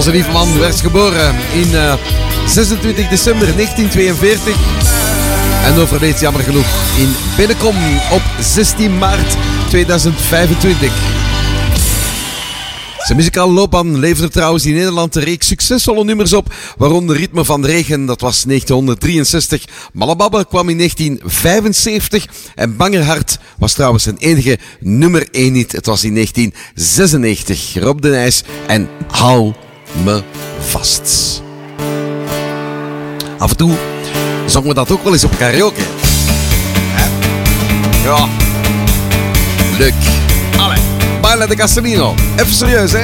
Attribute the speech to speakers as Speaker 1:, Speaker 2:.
Speaker 1: Onze lieve man werd geboren in 26 december 1942 en overleed jammer genoeg in Bennekom op 16 maart 2025. Zijn muzikale loopbaan leverde trouwens in Nederland een reeks succesvolle nummers op, waaronder Ritme van de Regen, dat was 1963. Malababbe kwam in 1975 en Bangerhart was trouwens zijn enige nummer 1 hit. Het was in 1996. Rob de Nijs en Hou me vast. Af en toe zongen we dat ook wel eens op karaoke. Ja, leuk. Allee, Baila de Castellino. Even serieus, hè.